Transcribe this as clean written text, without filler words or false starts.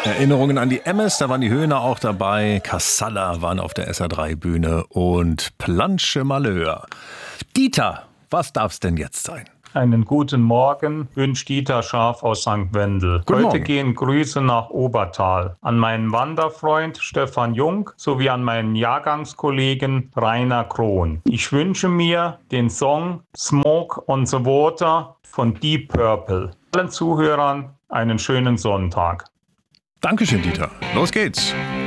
Erinnerungen an die Emmes, da waren die Höhner auch dabei. Kassala waren auf der SR3-Bühne und Planche Malheur. Dieter, was darf's denn jetzt sein? Einen guten Morgen wünscht Dieter Scharf aus St. Wendel. Guten Heute Morgen. gehen Grüße nach Obertal an meinen Wanderfreund Stefan Jung sowie an meinen Jahrgangskollegen Rainer Krohn. Ich wünsche mir den Song Smoke on the Water von Deep Purple. Allen Zuhörern einen schönen Sonntag. Dankeschön, Dieter. Los geht's.